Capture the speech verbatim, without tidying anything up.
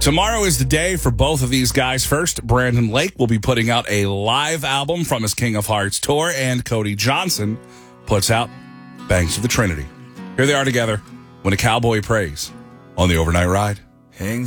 Tomorrow is the day for both of these guys. First, Brandon Lake will be putting out a live album from his King of Hearts tour, and Cody Johnson puts out Banks of the Trinity. Here they are together, When a Cowboy Prays, on the Overnight Ride. Hang